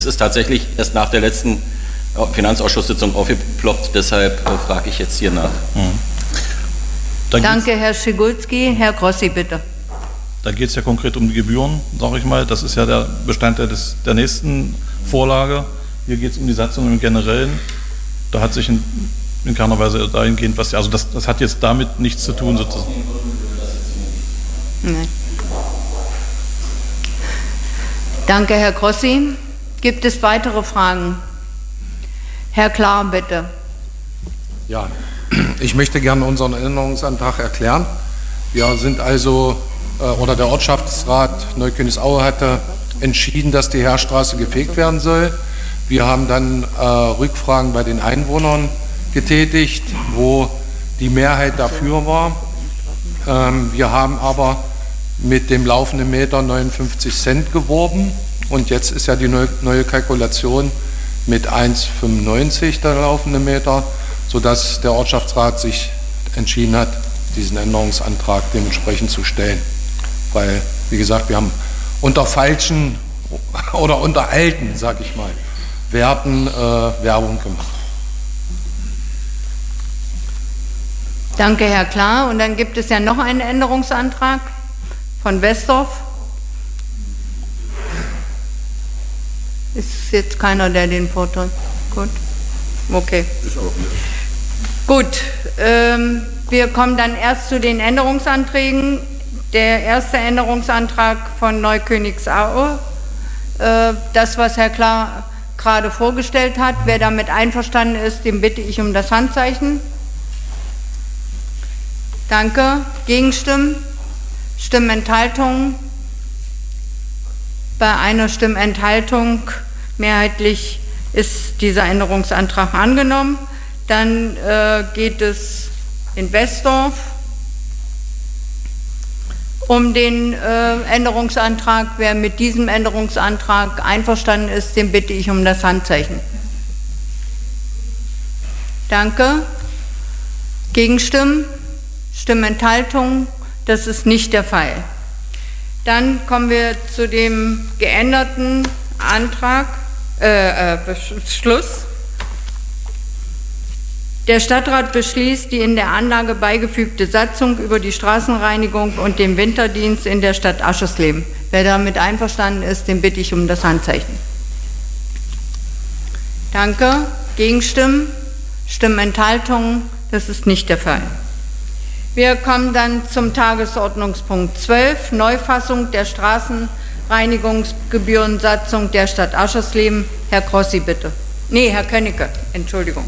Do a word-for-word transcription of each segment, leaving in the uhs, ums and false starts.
Es ist tatsächlich erst nach der letzten Finanzausschusssitzung aufgeploppt, deshalb äh, frage ich jetzt hier nach. Mhm. Danke, Herr Schigulski. Herr Grossi, bitte. Da geht es ja konkret um die Gebühren, sage ich mal. Das ist ja der Bestandteil des, der nächsten Vorlage. Hier geht es um die Satzung im Generellen. Da hat sich in, in keiner Weise dahingehend was, also das, das hat jetzt damit nichts zu tun sozusagen. Nein. Danke, Herr Grossi. Gibt es weitere Fragen? Herr Klar, bitte. Ja, ich möchte gerne unseren Änderungsantrag erklären. Wir sind also, äh, oder der Ortschaftsrat Neukönigsau hatte entschieden, dass die Heerstraße gefegt werden soll. Wir haben dann äh, Rückfragen bei den Einwohnern getätigt, wo die Mehrheit dafür war. Ähm, wir haben aber mit dem laufenden Meter neunundfünfzig Cent geworben und jetzt ist ja die neu, neue Kalkulation mit eins Komma fünfundneunzig der laufende Meter, sodass der Ortschaftsrat sich entschieden hat, diesen Änderungsantrag dementsprechend zu stellen. Weil, wie gesagt, wir haben unter falschen oder unter alten, sag ich mal, Werten äh, Werbung gemacht. Danke, Herr Klar. Und dann gibt es ja noch einen Änderungsantrag von Westorf. Ist jetzt keiner, der den vorträgt? Gut. Okay. Gut. Ähm, wir kommen dann erst zu den Änderungsanträgen. Der erste Änderungsantrag von Neukönigsau. Äh, das, was Herr Klar gerade vorgestellt hat. Wer damit einverstanden ist, den bitte ich um das Handzeichen. Danke. Gegenstimmen? Stimmenthaltungen? Bei einer Stimmenthaltung mehrheitlich ist dieser Änderungsantrag angenommen. Dann äh, geht es in Westorf um den äh, Änderungsantrag. Wer mit diesem Änderungsantrag einverstanden ist, den bitte ich um das Handzeichen. Danke. Gegenstimmen? Stimmenthaltung? Das ist nicht der Fall. Dann kommen wir zu dem geänderten Antrag, äh, äh, Beschluss. Der Stadtrat beschließt, die in der Anlage beigefügte Satzung über die Straßenreinigung und den Winterdienst in der Stadt Aschersleben. Wer damit einverstanden ist, den bitte ich um das Handzeichen. Danke. Gegenstimmen? Stimmenthaltungen? Das ist nicht der Fall. Wir kommen dann zum Tagesordnungspunkt zwölf, Neufassung der Straßenreinigungsgebührensatzung der Stadt Aschersleben. Herr Grossi, bitte. Nee, Herr Könnecke, Entschuldigung.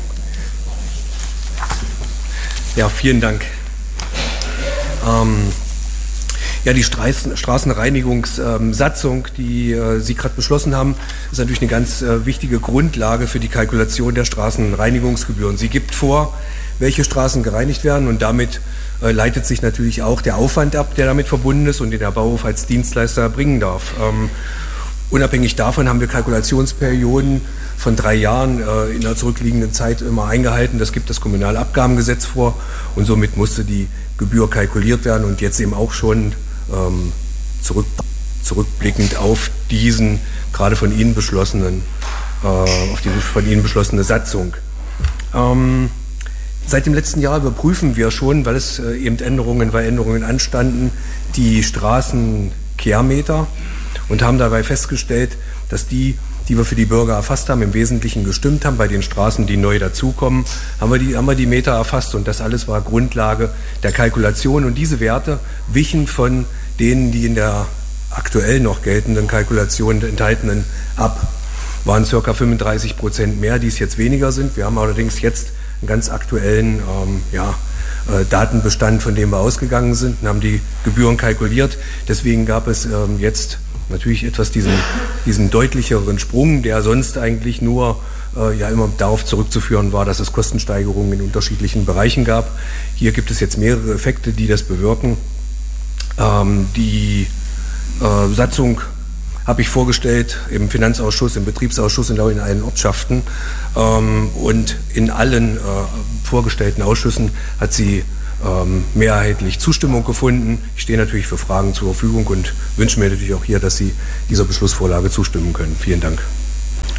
Ja, vielen Dank. Ähm, ja, die Straßen, Straßenreinigungssatzung, die äh, Sie gerade beschlossen haben, ist natürlich eine ganz äh, wichtige Grundlage für die Kalkulation der Straßenreinigungsgebühren. Sie gibt vor, welche Straßen gereinigt werden und damit äh, leitet sich natürlich auch der Aufwand ab, der damit verbunden ist und den der Bauhof als Dienstleister erbringen darf. Ähm, unabhängig davon haben wir Kalkulationsperioden von drei Jahren äh, in der zurückliegenden Zeit immer eingehalten. Das gibt das Kommunalabgabengesetz vor und somit musste die Gebühr kalkuliert werden und jetzt eben auch schon ähm, zurück, zurückblickend auf diesen gerade von Ihnen beschlossenen, äh, auf die von Ihnen beschlossene Satzung. Ähm, Seit dem letzten Jahr überprüfen wir schon, weil es äh, eben Änderungen, weil Änderungen anstanden, die Straßenkehrmeter und haben dabei festgestellt, dass die, die wir für die Bürger erfasst haben, im Wesentlichen gestimmt haben. Bei den Straßen, die neu dazukommen, haben wir die, haben wir die Meter erfasst und das alles war Grundlage der Kalkulation. Und diese Werte wichen von denen, die in der aktuell noch geltenden Kalkulation enthaltenen ab. Waren ca. fünfunddreißig Prozent mehr, die es jetzt weniger sind. Wir haben allerdings jetzt einen ganz aktuellen ähm, ja, äh, Datenbestand, von dem wir ausgegangen sind und haben die Gebühren kalkuliert. Deswegen gab es ähm, jetzt natürlich etwas diesen, diesen deutlicheren Sprung, der sonst eigentlich nur äh, ja immer darauf zurückzuführen war, dass es Kostensteigerungen in unterschiedlichen Bereichen gab. Hier gibt es jetzt mehrere Effekte, die das bewirken. Ähm, die äh, Satzung habe ich vorgestellt im Finanzausschuss, im Betriebsausschuss und auch in allen Ortschaften. Ähm, und in allen äh, vorgestellten Ausschüssen hat sie ähm, mehrheitlich Zustimmung gefunden. Ich stehe natürlich für Fragen zur Verfügung und wünsche mir natürlich auch hier, dass Sie dieser Beschlussvorlage zustimmen können. Vielen Dank.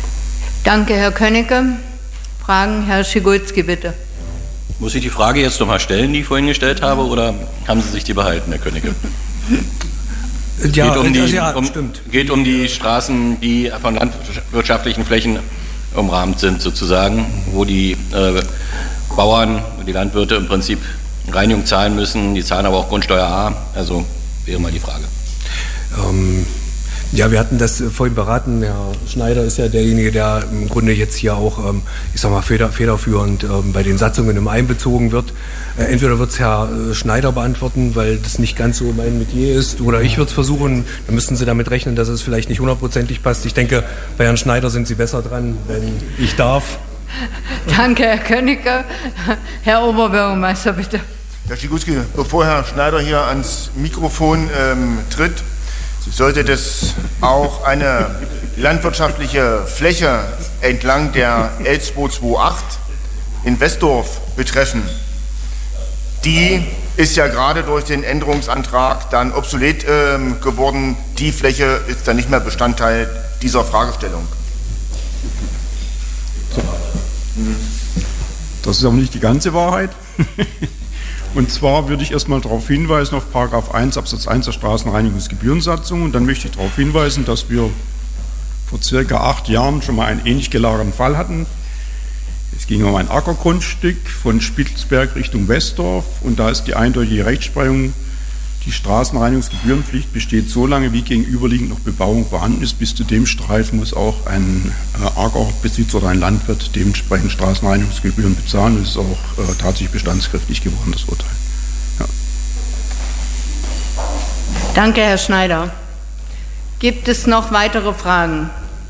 Danke, Herr Könnecke. Fragen, Herr Schigulski, bitte. Muss ich die Frage jetzt nochmal stellen, die ich vorhin gestellt habe, oder haben Sie sich die behalten, Herr Könnecke? Ja, geht um die, ja, um, stimmt. geht um die Straßen, die von landwirtschaftlichen Flächen umrahmt sind, sozusagen, wo die äh, Bauern und die Landwirte im Prinzip Reinigung zahlen müssen, die zahlen aber auch Grundsteuer A, also wäre mal die Frage. Ähm, ja, wir hatten das vorhin beraten. Herr Schneider ist ja derjenige, der im Grunde jetzt hier auch, ähm, ich sag mal, feder, federführend ähm, bei den Satzungen immer einbezogen wird. Äh, entweder wird es Herr äh, Schneider beantworten, weil das nicht ganz so mein Metier ist, oder ich würde es versuchen. Dann müssten Sie damit rechnen, dass es vielleicht nicht hundertprozentig passt. Ich denke, bei Herrn Schneider sind Sie besser dran, wenn ich darf. Danke, Herr Könnecke. Herr Oberbürgermeister, bitte. Herr Schigulski, bevor Herr Schneider hier ans Mikrofon ähm, tritt, sollte das auch eine landwirtschaftliche Fläche entlang der L zweihundertachtundzwanzig in Westdorf betreffen. Die ist ja gerade durch den Änderungsantrag dann obsolet ähm, geworden. Die Fläche ist dann nicht mehr Bestandteil dieser Fragestellung. Das ist aber nicht die ganze Wahrheit. Und zwar würde ich erstmal darauf hinweisen, auf Paragraph eins Absatz eins der Straßenreinigungsgebührensatzung. Und dann möchte ich darauf hinweisen, dass wir vor circa acht Jahren schon mal einen ähnlich gelagerten Fall hatten. Es ging um ein Ackergrundstück von Spitzberg Richtung Westdorf. Und da ist die eindeutige Rechtsprechung, die Straßenreinigungsgebührenpflicht besteht so lange, wie gegenüberliegend noch Bebauung vorhanden ist. Bis zu dem Streifen muss auch ein äh, Ackerbesitzer oder ein Landwirt dementsprechend Straßenreinigungsgebühren bezahlen. Das ist auch äh, tatsächlich bestandskräftig geworden, das Urteil. Ja. Danke, Herr Schneider. Gibt es noch weitere Fragen?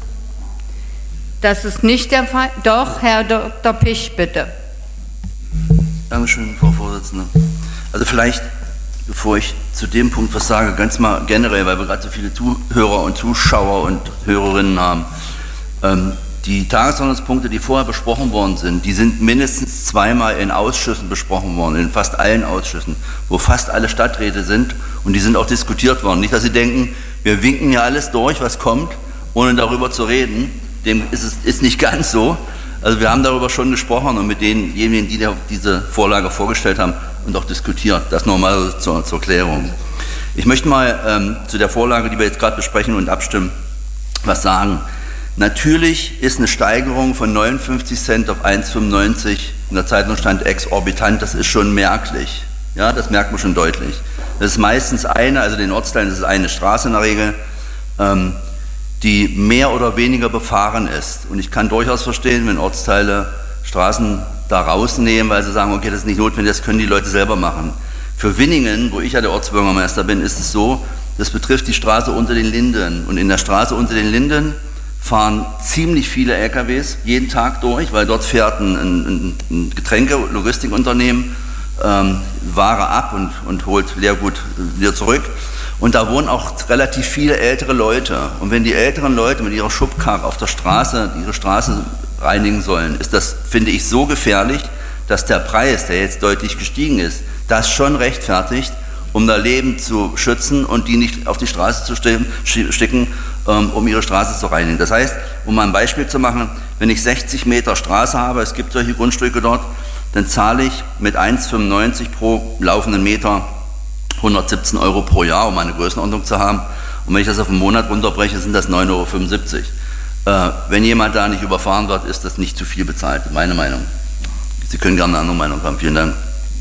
Das ist nicht der Fall. Doch, Herr Doktor Pisch, bitte. Dankeschön, Frau Vorsitzende. Also vielleicht, bevor ich zu dem Punkt was sage, ganz mal generell, weil wir gerade so viele Zuhörer und Zuschauer und Hörerinnen haben. Ähm, die Tagesordnungspunkte, die vorher besprochen worden sind, die sind mindestens zweimal in Ausschüssen besprochen worden, in fast allen Ausschüssen, wo fast alle Stadträte sind, und die sind auch diskutiert worden. Nicht, dass Sie denken, wir winken ja alles durch, was kommt, ohne darüber zu reden. Dem ist es ist nicht ganz so. Also wir haben darüber schon gesprochen und mit denjenigen, die diese Vorlage vorgestellt haben, und auch diskutiert. Das nochmal zur, zur Klärung. Ich möchte mal ähm, zu der Vorlage, die wir jetzt gerade besprechen und abstimmen, was sagen. Natürlich ist eine Steigerung von neunundfünfzig Cent auf eins Komma fünfundneunzig, in der Zeitung stand exorbitant, das ist schon merklich. Ja, das merkt man schon deutlich. Das ist meistens eine, also den Ortsteilen, das ist eine Straße in der Regel, ähm, die mehr oder weniger befahren ist. Und ich kann durchaus verstehen, wenn Ortsteile Straßen da rausnehmen, weil sie sagen, okay, das ist nicht notwendig, das können die Leute selber machen. Für Winningen, wo ich ja der Ortsbürgermeister bin, ist es so, das betrifft die Straße unter den Linden. Und in der Straße unter den Linden fahren ziemlich viele L K Ws jeden Tag durch, weil dort fährt ein, ein, ein Getränke-Logistikunternehmen ähm, Ware ab und, und holt Leergut wieder zurück. Und da wohnen auch relativ viele ältere Leute. Und wenn die älteren Leute mit ihrer Schubkarre auf der Straße ihre Straße reinigen sollen, ist das, finde ich, so gefährlich, dass der Preis, der jetzt deutlich gestiegen ist, das schon rechtfertigt, um da Leben zu schützen und die nicht auf die Straße zu sticken, um ihre Straße zu reinigen. Das heißt, um mal ein Beispiel zu machen, wenn ich sechzig Meter Straße habe, es gibt solche Grundstücke dort, dann zahle ich mit eins Komma fünfundneunzig pro laufenden Meter hundertsiebzehn Euro pro Jahr, um eine Größenordnung zu haben. Und wenn ich das auf einen Monat runterbreche, sind das neun Euro fünfundsiebzig. Äh, wenn jemand da nicht überfahren wird, ist das nicht zu viel bezahlt, meine Meinung. Sie können gerne eine andere Meinung haben. Vielen Dank.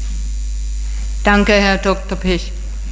Danke, Herr Doktor Pisch.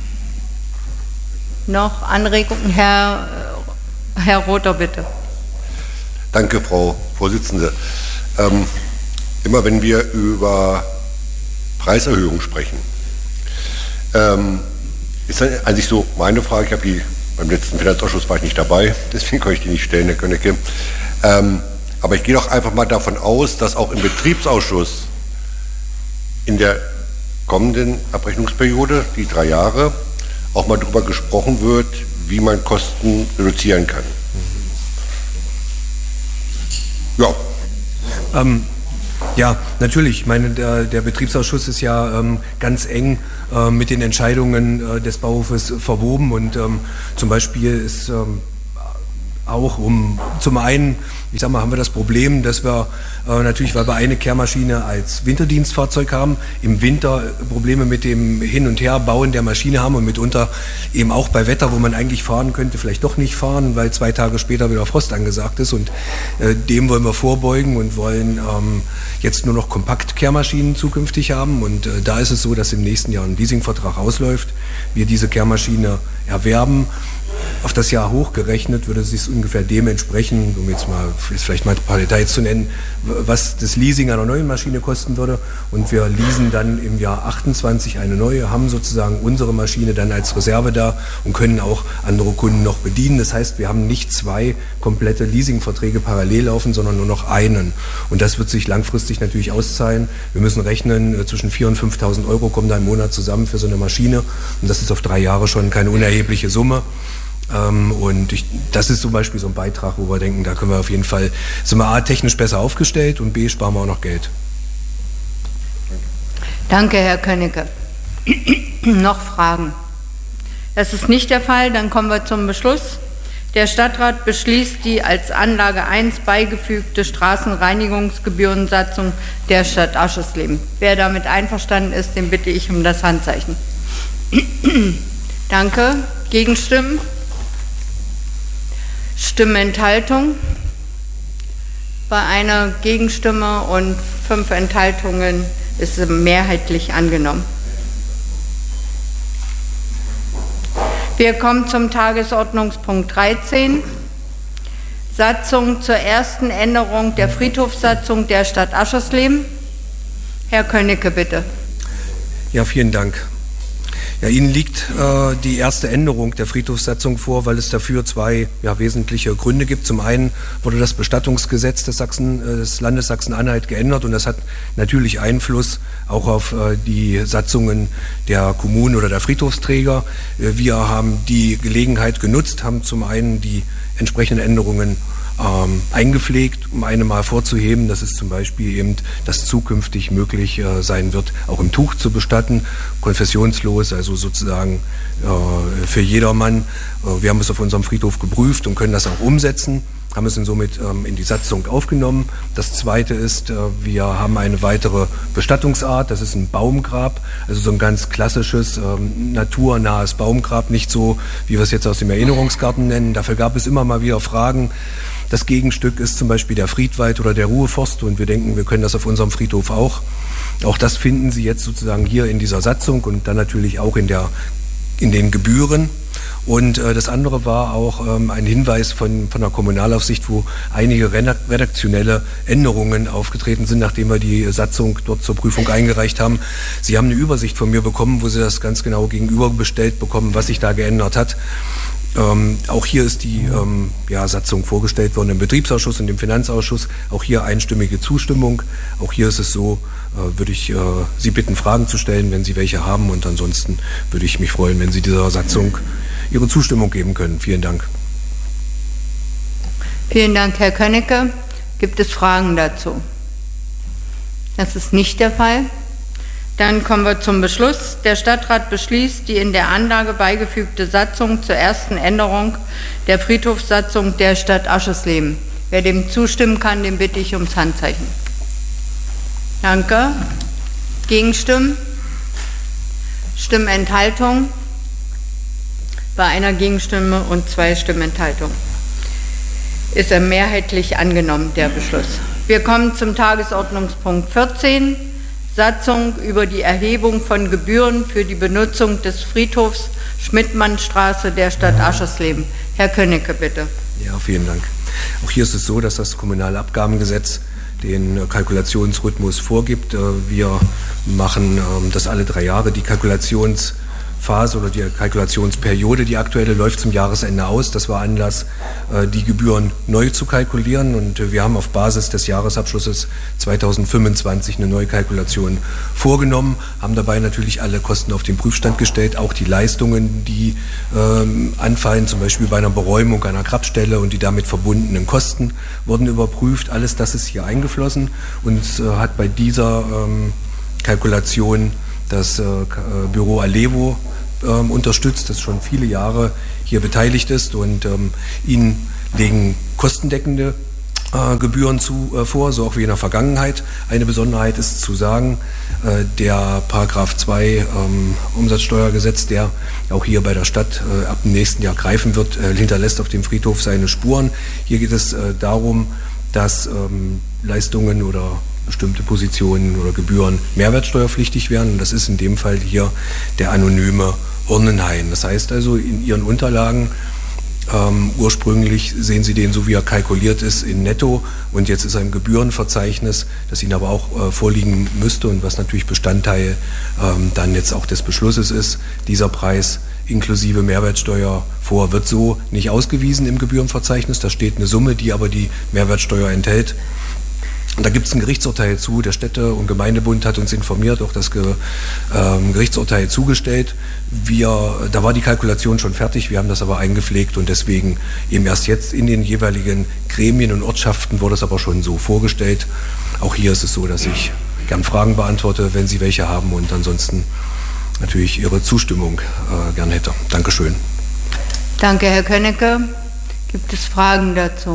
Noch Anregungen? Herr, Herr Rother, bitte. Danke, Frau Vorsitzende. Ähm, immer wenn wir über Preiserhöhungen sprechen, ähm, ist eigentlich so meine Frage, ich habe die beim letzten Finanzausschuss war ich nicht dabei, deswegen kann ich die nicht stellen, Herr Könnecke. Ähm, aber ich gehe doch einfach mal davon aus, dass auch im Betriebsausschuss in der kommenden Abrechnungsperiode, die drei Jahre, auch mal darüber gesprochen wird, wie man Kosten reduzieren kann. Ja. Ähm, ja, natürlich. Ich meine, der, der Betriebsausschuss ist ja ähm, ganz eng äh, mit den Entscheidungen äh, des Bauhofes verwoben und ähm, zum Beispiel ist ähm, auch um, zum einen, ich sag mal, haben wir das Problem, dass wir äh, natürlich, weil wir eine Kehrmaschine als Winterdienstfahrzeug haben, im Winter Probleme mit dem Hin- und Herbauen der Maschine haben und mitunter eben auch bei Wetter, wo man eigentlich fahren könnte, vielleicht doch nicht fahren, weil zwei Tage später wieder Frost angesagt ist, und äh, dem wollen wir vorbeugen und wollen ähm, jetzt nur noch Kompaktkehrmaschinen zukünftig haben, und äh, da ist es so, dass im nächsten Jahr ein Leasingvertrag ausläuft, wir diese Kehrmaschine erwerben. Auf das Jahr hochgerechnet würde es sich ungefähr dem entsprechen, um jetzt mal jetzt vielleicht mal ein paar Details zu nennen, was das Leasing einer neuen Maschine kosten würde. Und wir leasen dann im Jahr achtundzwanzig eine neue, haben sozusagen unsere Maschine dann als Reserve da und können auch andere Kunden noch bedienen. Das heißt, wir haben nicht zwei komplette Leasingverträge parallel laufen, sondern nur noch einen. Und das wird sich langfristig natürlich auszahlen. Wir müssen rechnen, zwischen viertausend und fünftausend Euro kommen da im Monat zusammen für so eine Maschine. Und das ist auf drei Jahre schon keine unerhebliche Summe. Und ich, das ist zum Beispiel so ein Beitrag, wo wir denken, da können wir auf jeden Fall, sind wir A, technisch besser aufgestellt, und B, sparen wir auch noch Geld. Danke, Herr Könnecke. Noch Fragen? Das ist nicht der Fall, dann kommen wir zum Beschluss. Der Stadtrat beschließt die als Anlage eins beigefügte Straßenreinigungsgebührensatzung der Stadt Aschersleben. Wer damit einverstanden ist, den bitte ich um das Handzeichen. Danke. Gegenstimmen? Stimmenthaltung? Bei einer Gegenstimme und fünf Enthaltungen ist es mehrheitlich angenommen. Wir kommen zum Tagesordnungspunkt dreizehn. Satzung zur ersten Änderung der Friedhofssatzung der Stadt Aschersleben. Herr Könnecke, bitte. Ja, vielen Dank. Ja, Ihnen liegt äh, die erste Änderung der Friedhofssatzung vor, weil es dafür zwei ja, wesentliche Gründe gibt. Zum einen wurde das Bestattungsgesetz des, Sachsen, äh, des Landes Sachsen-Anhalt geändert, und das hat natürlich Einfluss auch auf äh, die Satzungen der Kommunen oder der Friedhofsträger. Äh, wir haben die Gelegenheit genutzt, haben zum einen die entsprechenden Änderungen Ähm, eingepflegt, um eine mal vorzuheben, dass es zum Beispiel eben, dass zukünftig möglich äh, sein wird, auch im Tuch zu bestatten, konfessionslos, also sozusagen äh, für jedermann. Äh, wir haben es auf unserem Friedhof geprüft und können das auch umsetzen, haben es somit ähm, in die Satzung aufgenommen. Das Zweite ist, äh, wir haben eine weitere Bestattungsart, das ist ein Baumgrab, also so ein ganz klassisches, ähm, naturnahes Baumgrab, nicht so, wie wir es jetzt aus dem Erinnerungsgarten nennen. Dafür gab es immer mal wieder Fragen. Das Gegenstück ist zum Beispiel der Friedwald oder der Ruheforst, und wir denken, wir können das auf unserem Friedhof auch. Auch das finden Sie jetzt sozusagen hier in dieser Satzung und dann natürlich auch in, der, in den Gebühren. Und äh, das andere war auch ähm, ein Hinweis von, von der Kommunalaufsicht, wo einige redaktionelle Änderungen aufgetreten sind, nachdem wir die Satzung dort zur Prüfung eingereicht haben. Sie haben eine Übersicht von mir bekommen, wo Sie das ganz genau gegenübergestellt bekommen, was sich da geändert hat. Ähm, auch hier ist die ähm, ja, Satzung vorgestellt worden im Betriebsausschuss und im Finanzausschuss. Auch hier einstimmige Zustimmung. Auch hier ist es so, äh, würde ich äh, Sie bitten, Fragen zu stellen, wenn Sie welche haben. Und ansonsten würde ich mich freuen, wenn Sie dieser Satzung Ihre Zustimmung geben können. Vielen Dank. Vielen Dank, Herr Könnecke. Gibt es Fragen dazu? Das ist nicht der Fall. Dann kommen wir zum Beschluss. Der Stadtrat beschließt die in der Anlage beigefügte Satzung zur ersten Änderung der Friedhofssatzung der Stadt Aschersleben. Wer dem zustimmen kann, den bitte ich ums Handzeichen. Danke. Gegenstimmen? Stimmenthaltung? Bei einer Gegenstimme und zwei Stimmenthaltungen ist er mehrheitlich angenommen, der Beschluss. Wir kommen zum Tagesordnungspunkt vierzehn. Satzung über die Erhebung von Gebühren für die Benutzung des Friedhofs Schmidtmannstraße der Stadt Aschersleben. Herr Könnecke, bitte. Ja, vielen Dank. Auch hier ist es so, dass das Kommunalabgabengesetz den Kalkulationsrhythmus vorgibt. Wir machen das alle drei Jahre, die Kalkulationsphase oder die Kalkulationsperiode, die aktuelle, läuft zum Jahresende aus. Das war Anlass, die Gebühren neu zu kalkulieren, und wir haben auf Basis des Jahresabschlusses zweitausendfünfundzwanzig eine Neukalkulation vorgenommen, haben dabei natürlich alle Kosten auf den Prüfstand gestellt, auch die Leistungen, die ähm, anfallen, zum Beispiel bei einer Beräumung einer Grabstelle, und die damit verbundenen Kosten wurden überprüft. Alles das ist hier eingeflossen und äh, hat bei dieser ähm, Kalkulation das äh, Büro Alevo ähm, unterstützt, das schon viele Jahre hier beteiligt ist, und ähm, Ihnen legen kostendeckende äh, Gebühren zu, äh, vor, so auch wie in der Vergangenheit. Eine Besonderheit ist zu sagen, äh, der Paragraph zwei ähm, Umsatzsteuergesetz, der auch hier bei der Stadt äh, ab dem nächsten Jahr greifen wird, äh, hinterlässt auf dem Friedhof seine Spuren. Hier geht es äh, darum, dass ähm, Leistungen oder bestimmte Positionen oder Gebühren mehrwertsteuerpflichtig werden. Und das ist in dem Fall hier der anonyme Urnenhain. Das heißt also, in Ihren Unterlagen ähm, ursprünglich sehen Sie den, so wie er kalkuliert ist, in Netto. Und jetzt ist er im Gebührenverzeichnis, das Ihnen aber auch äh, vorliegen müsste und was natürlich Bestandteil ähm, dann jetzt auch des Beschlusses ist. Dieser Preis inklusive Mehrwertsteuer vor wird so nicht ausgewiesen im Gebührenverzeichnis. Da steht eine Summe, die aber die Mehrwertsteuer enthält. Und da gibt es ein Gerichtsurteil zu. Der Städte- und Gemeindebund hat uns informiert, auch das Ge ähm, Gerichtsurteil zugestellt. Wir, da war die Kalkulation schon fertig, wir haben das aber eingepflegt und deswegen eben erst jetzt in den jeweiligen Gremien und Ortschaften wurde es aber schon so vorgestellt. Auch hier ist es so, dass ich gern Fragen beantworte, wenn Sie welche haben, und ansonsten natürlich Ihre Zustimmung äh, gern hätte. Dankeschön. Danke, Herr Könnecke. Gibt es Fragen dazu?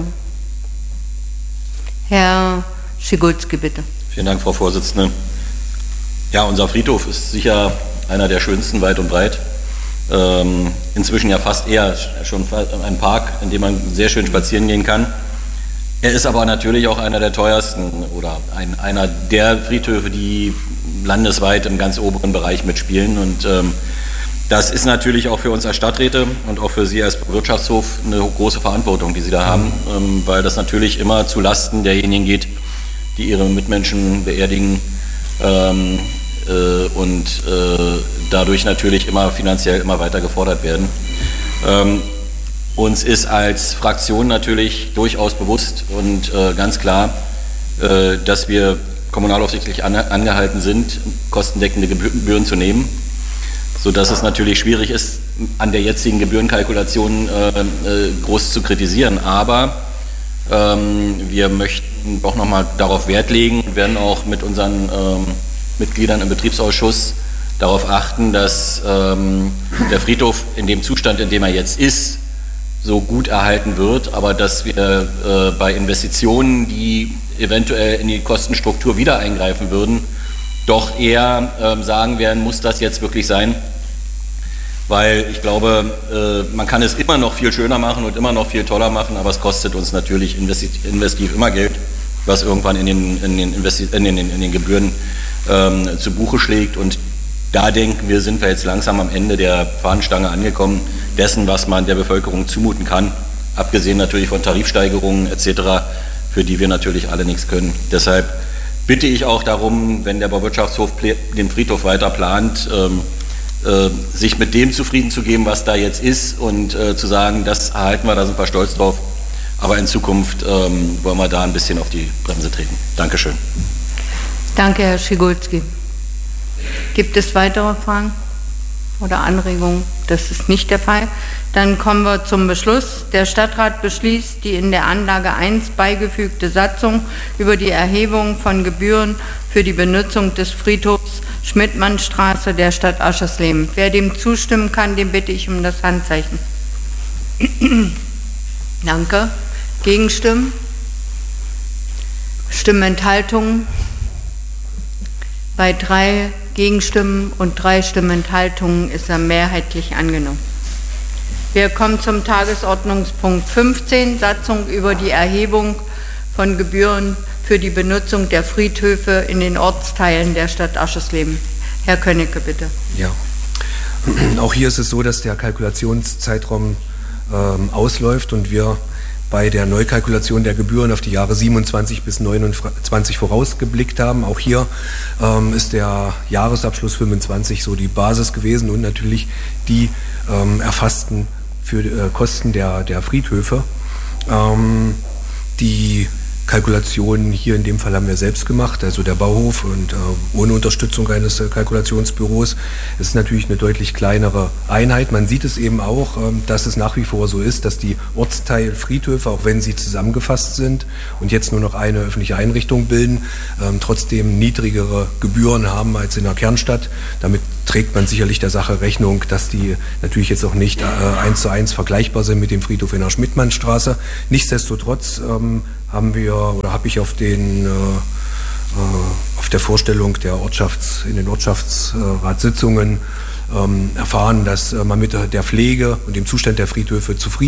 Herr Schigulski, bitte. Vielen Dank, Frau Vorsitzende. Ja, unser Friedhof ist sicher einer der schönsten weit und breit. Ähm, inzwischen ja fast eher schon ein Park, in dem man sehr schön spazieren gehen kann. Er ist aber natürlich auch einer der teuersten oder ein, einer der Friedhöfe, die landesweit im ganz oberen Bereich mitspielen. Und ähm, das ist natürlich auch für uns als Stadträte und auch für Sie als Wirtschaftshof eine große Verantwortung, die Sie da haben, ähm, weil das natürlich immer zu Lasten derjenigen geht, die ihre Mitmenschen beerdigen ähm, äh, und äh, dadurch natürlich immer finanziell immer weiter gefordert werden. Ähm, uns ist als Fraktion natürlich durchaus bewusst und äh, ganz klar, äh, dass wir kommunalaufsichtlich ange angehalten sind, kostendeckende Gebühren zu nehmen, sodass es natürlich schwierig ist, an der jetzigen Gebührenkalkulation äh, äh, groß zu kritisieren. Aber ähm, wir möchten doch nochmal darauf Wert legen und werden auch mit unseren ähm, Mitgliedern im Betriebsausschuss darauf achten, dass ähm, der Friedhof in dem Zustand, in dem er jetzt ist, so gut erhalten wird, aber dass wir äh, bei Investitionen, die eventuell in die Kostenstruktur wieder eingreifen würden, doch eher äh, sagen werden, muss das jetzt wirklich sein? Weil ich glaube, äh, man kann es immer noch viel schöner machen und immer noch viel toller machen, aber es kostet uns natürlich investiv immer Geld, was irgendwann in den, in den, Investi in den, in den Gebühren ähm, zu Buche schlägt. Und da denken wir, sind wir jetzt langsam am Ende der Fahnenstange angekommen, dessen, was man der Bevölkerung zumuten kann, abgesehen natürlich von Tarifsteigerungen et cetera, für die wir natürlich alle nichts können. Deshalb bitte ich auch darum, wenn der Bauwirtschaftshof den Friedhof weiter plant, ähm, äh, sich mit dem zufrieden zu geben, was da jetzt ist und äh, zu sagen, das erhalten wir, da sind wir stolz drauf, aber in Zukunft ähm, wollen wir da ein bisschen auf die Bremse treten. Dankeschön. Danke, Herr Schigulski. Gibt es weitere Fragen oder Anregungen? Das ist nicht der Fall. Dann kommen wir zum Beschluss. Der Stadtrat beschließt, die in der Anlage eins beigefügte Satzung über die Erhebung von Gebühren für die Benutzung des Friedhofs Schmidtmannstraße der Stadt Aschersleben. Wer dem zustimmen kann, den bitte ich um das Handzeichen. Danke. Gegenstimmen? Stimmenthaltungen? Bei drei Gegenstimmen und drei Stimmenthaltungen ist er mehrheitlich angenommen. Wir kommen zum Tagesordnungspunkt fünfzehn, Satzung über die Erhebung von Gebühren für die Benutzung der Friedhöfe in den Ortsteilen der Stadt Aschersleben. Herr Könnecke, bitte. Ja, auch hier ist es so, dass der Kalkulationszeitraum ähm, ausläuft und wir bei der Neukalkulation der Gebühren auf die Jahre siebenundzwanzig bis neunundzwanzig vorausgeblickt haben. Auch hier ähm, ist der Jahresabschluss fünfundzwanzig so die Basis gewesen und natürlich die ähm, erfassten für, äh, Kosten der, der Friedhöfe. Ähm, die Kalkulationen hier in dem Fall haben wir selbst gemacht, also der Bauhof, und äh, ohne Unterstützung eines äh, Kalkulationsbüros. Es ist natürlich eine deutlich kleinere Einheit. Man sieht es eben auch, ähm, dass es nach wie vor so ist, dass die Ortsteilfriedhöfe, auch wenn sie zusammengefasst sind und jetzt nur noch eine öffentliche Einrichtung bilden, ähm, trotzdem niedrigere Gebühren haben als in der Kernstadt. Damit trägt man sicherlich der Sache Rechnung, dass die natürlich jetzt auch nicht äh, eins zu eins vergleichbar sind mit dem Friedhof in der Schmidtmannstraße. Nichtsdestotrotz ähm, haben wir oder habe ich auf den äh, auf der Vorstellung der Ortschafts, in den Ortschaftsratssitzungen ähm, erfahren, dass äh, man mit der Pflege und dem Zustand der Friedhöfe zufrieden